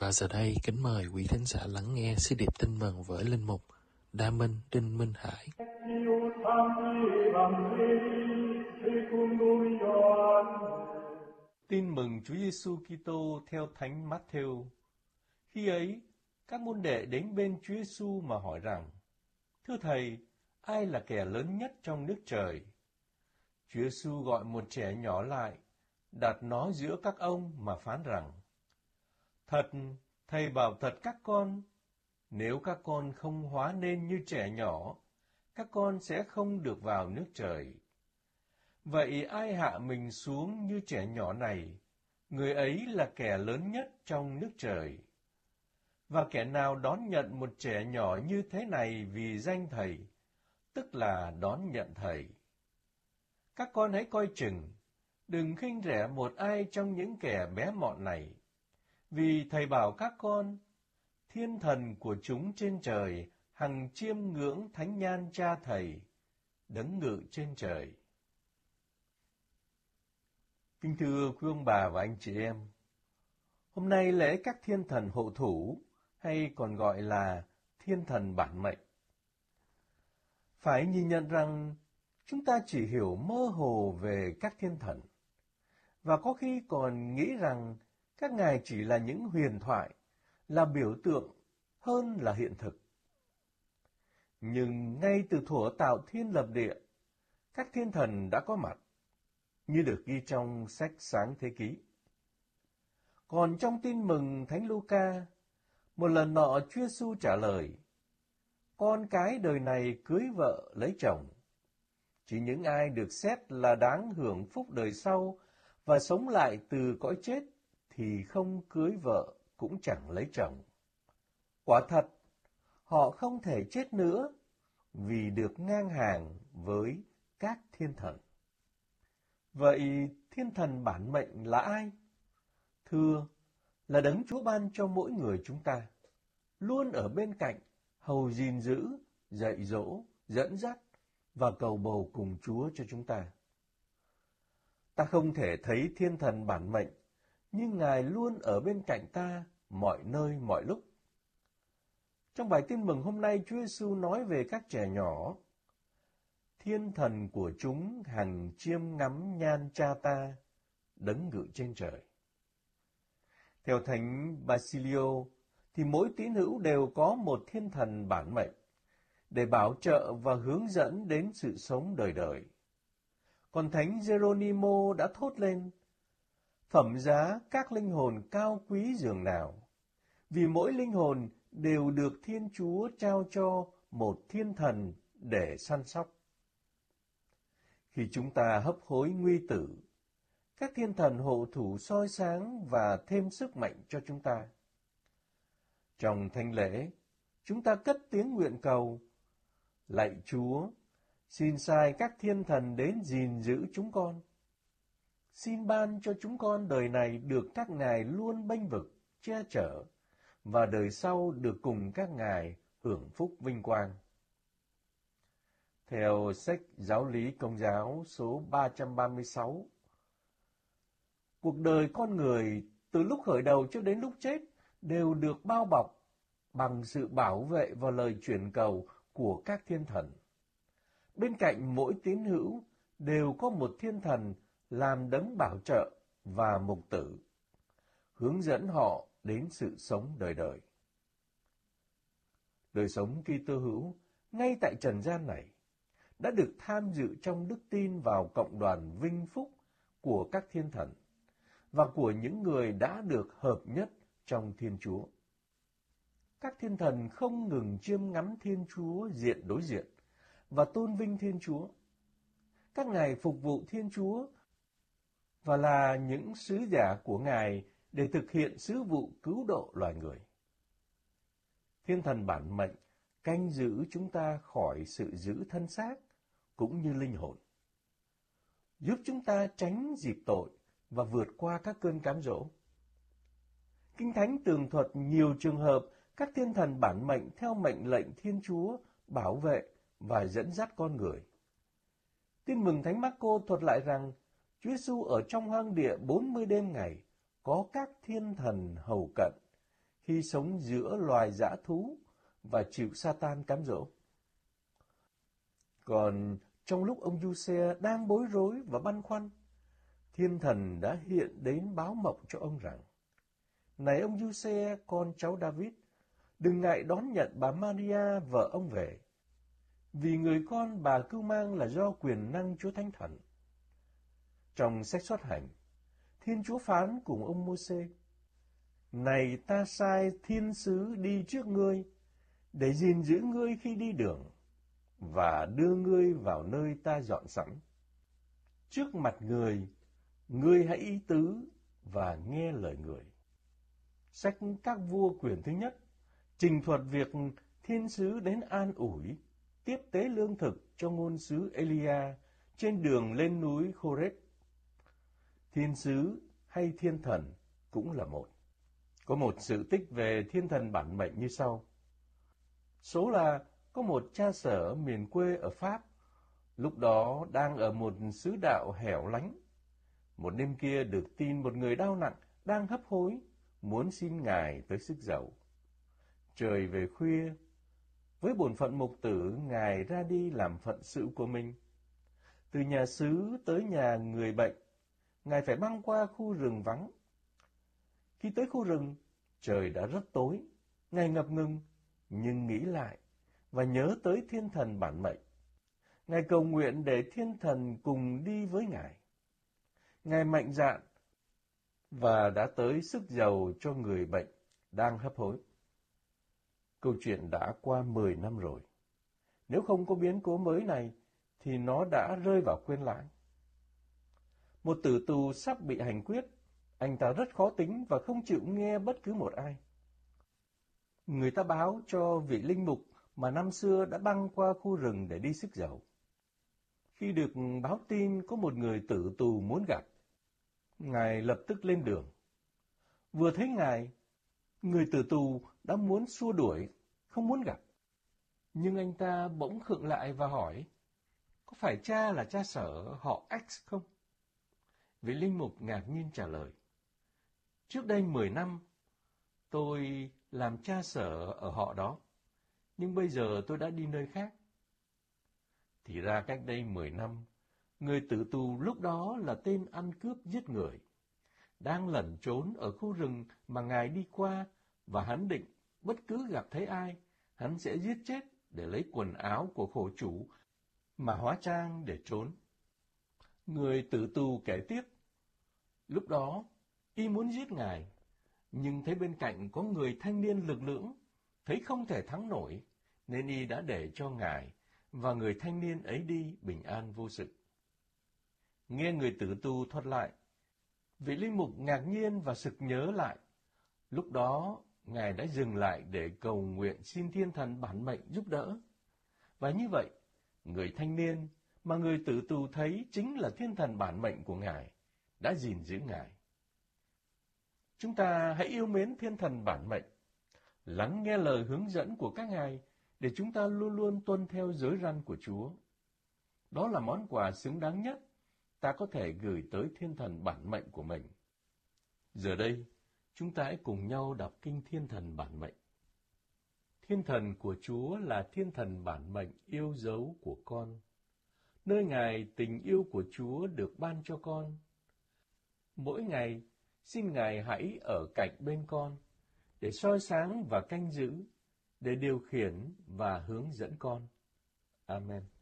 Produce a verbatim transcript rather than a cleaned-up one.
Và giờ đây, kính mời quý thính giả lắng nghe sứ điệp tin mừng với Linh Mục Đa Minh Đinh Minh Hải. Tin mừng Chúa Giêsu Kitô theo Thánh Mát-thêu. Khi ấy, các môn đệ đến bên Chúa Giêsu mà hỏi rằng: Thưa Thầy, ai là kẻ lớn nhất trong nước trời? Chúa Giêsu gọi một trẻ nhỏ lại, đặt nó giữa các ông mà phán rằng: Thật, Thầy bảo thật các con, nếu các con không hóa nên như trẻ nhỏ, các con sẽ không được vào nước trời. Vậy ai hạ mình xuống như trẻ nhỏ này, người ấy là kẻ lớn nhất trong nước trời. Và kẻ nào đón nhận một trẻ nhỏ như thế này vì danh Thầy, tức là đón nhận Thầy. Các con hãy coi chừng, đừng khinh rẻ một ai trong những kẻ bé mọn này, vì Thầy bảo các con, thiên thần của chúng trên trời hằng chiêm ngưỡng thánh nhan Cha Thầy, đấng ngự trên trời. Kính thưa quý ông bà và anh chị em, hôm nay lễ các thiên thần hộ thủ, hay còn gọi là thiên thần bản mệnh. Phải nhìn nhận rằng chúng ta chỉ hiểu mơ hồ về các thiên thần, và có khi còn nghĩ rằng các ngài chỉ là những huyền thoại, là biểu tượng hơn là hiện thực. Nhưng ngay từ thuở tạo thiên lập địa, các thiên thần đã có mặt, như được ghi trong sách Sáng Thế Ký. Còn trong tin mừng Thánh Luca, một lần nọ Chúa Giêsu trả lời: Con cái đời này cưới vợ lấy chồng. Chỉ những ai được xét là đáng hưởng phúc đời sau và sống lại từ cõi chết thì không cưới vợ cũng chẳng lấy chồng. Quả thật, họ không thể chết nữa vì được ngang hàng với các thiên thần. Vậy thiên thần bản mệnh là ai? Thưa, là đấng Chúa ban cho mỗi người chúng ta, luôn ở bên cạnh, hầu gìn giữ, dạy dỗ, dẫn dắt và cầu bầu cùng Chúa cho chúng ta. Ta không thể thấy thiên thần bản mệnh, nhưng Ngài luôn ở bên cạnh ta mọi nơi mọi lúc. Trong bài tin mừng hôm nay, Chúa Giêsu nói về các trẻ nhỏ: Thiên thần của chúng hằng chiêm ngắm nhan Cha ta, đấng ngự trên trời. Theo Thánh Basilio, thì mỗi tín hữu đều có một thiên thần bản mệnh, để bảo trợ và hướng dẫn đến sự sống đời đời. Còn Thánh Geronimo đã thốt lên: Phẩm giá các linh hồn cao quý dường nào, vì mỗi linh hồn đều được Thiên Chúa trao cho một thiên thần để săn sóc. Khi chúng ta hấp hối nguy tử, các thiên thần hộ thủ soi sáng và thêm sức mạnh cho chúng ta. Trong thánh lễ, chúng ta cất tiếng nguyện cầu: Lạy Chúa, xin sai các thiên thần đến gìn giữ chúng con. Xin ban cho chúng con đời này được các ngài luôn bênh vực, che chở, và đời sau được cùng các ngài hưởng phúc vinh quang. Theo sách Giáo lý Công giáo số ba trăm ba mươi sáu, cuộc đời con người từ lúc khởi đầu cho đến lúc chết đều được bao bọc bằng sự bảo vệ và lời chuyển cầu của các thiên thần. Bên cạnh mỗi tín hữu đều có một thiên thần làm đấng bảo trợ và mục tử, hướng dẫn họ đến sự sống đời đời. Đời sống Kitô hữu ngay tại trần gian này đã được tham dự trong đức tin vào cộng đoàn vinh phúc của các thiên thần và của những người đã được hợp nhất trong Thiên Chúa. Các thiên thần không ngừng chiêm ngắm Thiên Chúa diện đối diện và tôn vinh Thiên Chúa. Các ngài phục vụ Thiên Chúa và là những sứ giả của Ngài để thực hiện sứ vụ cứu độ loài người. Thiên thần bản mệnh canh giữ chúng ta khỏi sự giữ thân xác cũng như linh hồn, giúp chúng ta tránh dịp tội và vượt qua các cơn cám dỗ. Kinh Thánh tường thuật nhiều trường hợp các thiên thần bản mệnh theo mệnh lệnh Thiên Chúa bảo vệ và dẫn dắt con người. Tin mừng Thánh Mác-cô thuật lại rằng Chúa Giêsu ở trong hoang địa bốn mươi đêm ngày có các thiên thần hầu cận, khi sống giữa loài dã thú và chịu Satan cám dỗ. Còn trong lúc ông Giuse đang bối rối và băn khoăn, thiên thần đã hiện đến báo mộng cho ông rằng: Này ông Giuse, con cháu David, đừng ngại đón nhận bà Maria vợ ông về, vì người con bà cưu mang là do quyền năng Chúa Thánh Thần. Trong sách Xuất Hành, Thiên Chúa phán cùng ông Mô-sê: Này ta sai thiên sứ đi trước ngươi, để gìn giữ ngươi khi đi đường, và đưa ngươi vào nơi ta dọn sẵn. Trước mặt người, ngươi hãy ý tứ và nghe lời người. Sách Các Vua quyển thứ nhất trình thuật việc thiên sứ đến an ủi, tiếp tế lương thực cho ngôn sứ Elia trên đường lên núi Khoreb. Thiên sứ hay thiên thần cũng là một. Có một sự tích về thiên thần bản mệnh như sau. Số là có một cha sở miền quê ở Pháp, lúc đó đang ở một xứ đạo hẻo lánh. Một đêm kia được tin một người đau nặng đang hấp hối, muốn xin Ngài tới sức dầu. Trời về khuya, với bổn phận mục tử, Ngài ra đi làm phận sự của mình. Từ nhà xứ tới nhà người bệnh, Ngài phải băng qua khu rừng vắng. Khi tới khu rừng, trời đã rất tối, Ngài ngập ngừng, nhưng nghĩ lại và nhớ tới thiên thần bản mệnh. Ngài cầu nguyện để thiên thần cùng đi với Ngài. Ngài mạnh dạn và đã tới sức dầu cho người bệnh đang hấp hối. Câu chuyện đã qua mười năm rồi. Nếu không có biến cố mới này, thì nó đã rơi vào quên lãng. Một tử tù sắp bị hành quyết, anh ta rất khó tính và không chịu nghe bất cứ một ai. Người ta báo cho vị linh mục mà năm xưa đã băng qua khu rừng để đi sức dầu. Khi được báo tin có một người tử tù muốn gặp, Ngài lập tức lên đường. Vừa thấy Ngài, người tử tù đã muốn xua đuổi, không muốn gặp. Nhưng anh ta bỗng khựng lại và hỏi: Có phải cha là cha sở họ X không? Vị linh mục ngạc nhiên trả lời: Trước đây mười năm, tôi làm cha sở ở họ đó, nhưng bây giờ tôi đã đi nơi khác. Thì ra cách đây mười năm, người tử tù lúc đó là tên ăn cướp giết người, đang lẩn trốn ở khu rừng mà Ngài đi qua, và hắn định bất cứ gặp thấy ai, hắn sẽ giết chết để lấy quần áo của khổ chủ mà hóa trang để trốn. Người tử tù kể tiếp: Lúc đó, y muốn giết Ngài, nhưng thấy bên cạnh có người thanh niên lực lưỡng, thấy không thể thắng nổi, nên y đã để cho Ngài và người thanh niên ấy đi bình an vô sự. Nghe người tử tù thuật lại, vị linh mục ngạc nhiên và sực nhớ lại. Lúc đó, Ngài đã dừng lại để cầu nguyện xin thiên thần bản mệnh giúp đỡ. Và như vậy, người thanh niên mà người tử tù thấy chính là thiên thần bản mệnh của Ngài, đã gìn giữ Ngài. Chúng ta hãy yêu mến thiên thần bản mệnh, lắng nghe lời hướng dẫn của các Ngài để chúng ta luôn luôn tuân theo giới răn của Chúa. Đó là món quà xứng đáng nhất ta có thể gửi tới thiên thần bản mệnh của mình. Giờ đây, chúng ta hãy cùng nhau đọc kinh thiên thần bản mệnh. Thiên thần của Chúa là thiên thần bản mệnh yêu dấu của con. Nơi Ngài, tình yêu của Chúa được ban cho con. Mỗi ngày, xin Ngài hãy ở cạnh bên con, để soi sáng và canh giữ, để điều khiển và hướng dẫn con. Amen.